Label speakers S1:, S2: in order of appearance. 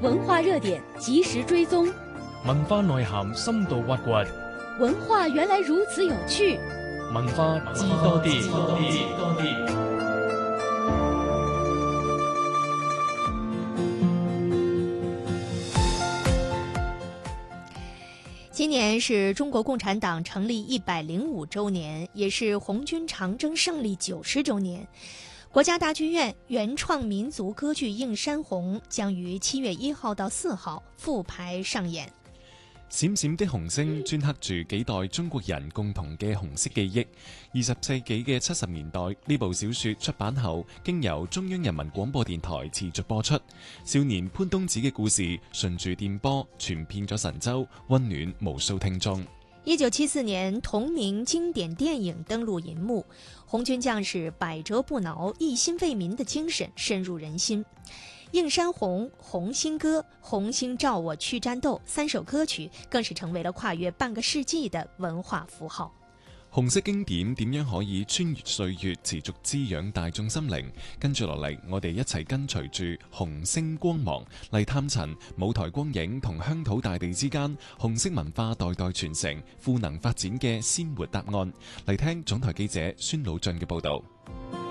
S1: 文化熱點及時追蹤，
S2: 文化內涵深度挖掘，
S1: 文化原來如此有趣，
S2: 文化知多啲。
S3: 今年是中國共產黨成立105週年，也是紅軍長征勝利90週年。國家大劇院原創民族歌劇《映山紅》將於7月1號到4號復排上演。
S4: 閃閃的紅星鐫刻住幾代中國人共同嘅紅色記憶。20世紀嘅70年代，呢部小說出版後，經由中央人民廣播電台持續播出。少年潘冬子嘅故事順住電波傳遍咗神州，溫暖無數聽眾。
S3: 1974年，同名經典電影登陸銀幕，紅軍將士百折不撓、一心為民的精神深入人心。映山紅、紅星歌、紅星照我去戰鬥3首歌曲更是成為了跨越半個世紀的文化符號。
S4: 紅色經典點樣可以穿越歲月，持續滋養大眾心靈？跟住落嚟，我哋一齊跟隨住紅星光芒嚟探尋舞台光影同鄉土大地之間紅色文化代代傳承、賦能發展嘅鮮活答案。嚟聽總台記者孫魯俊嘅報導。